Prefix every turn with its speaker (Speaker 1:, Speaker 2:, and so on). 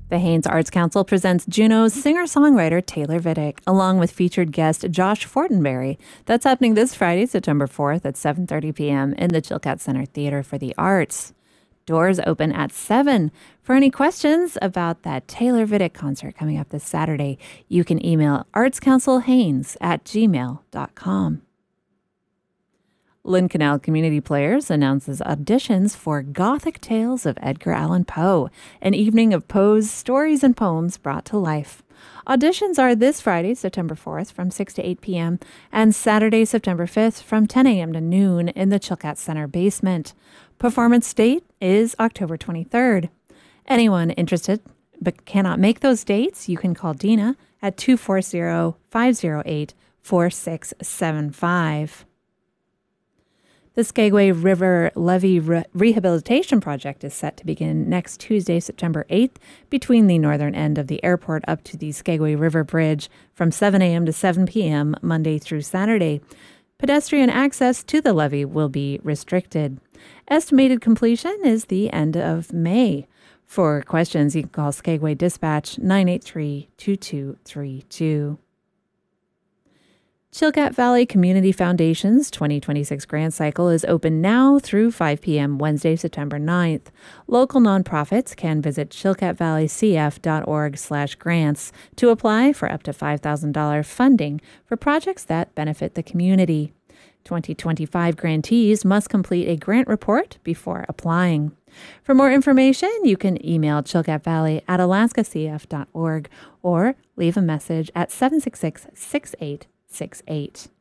Speaker 1: The Haines Arts Council presents Juno's singer-songwriter Taylor Vidic, along with featured guest Josh Fortenberry. That's happening this Friday, September 4th at 7:30 p.m. in the Chilkat Center Theater for the Arts. Doors open at 7. For any questions about that Taylor Vidic concert coming up this Saturday, you can email artscouncilhaines@gmail.com. Lynn Canal Community Players announces auditions for Gothic Tales of Edgar Allan Poe, an evening of Poe's stories and poems brought to life. Auditions are this Friday, September 4th from 6 to 8 p.m. and Saturday, September 5th from 10 a.m. to noon in the Chilkat Center basement. Performance date is October 23rd. Anyone interested but cannot make those dates, you can call Dina at 240-508-4675. The Skagway River Levee Rehabilitation Project is set to begin next Tuesday, September 8th, between the northern end of the airport up to the Skagway River Bridge from 7 a.m. to 7 p.m. Monday through Saturday. Pedestrian access to the levee will be restricted. Estimated completion is the end of May. For questions, you can call Skagway Dispatch 983-2232. Chilkat Valley Community Foundation's 2026 grant cycle is open now through 5 p.m. Wednesday, September 9th. Local nonprofits can visit chilkatvalleycf.org/grants to apply for up to $5,000 funding for projects that benefit the community. 2025 grantees must complete a grant report before applying. For more information, you can email chilkatvalley@alaskacf.org or leave a message at 766-6868.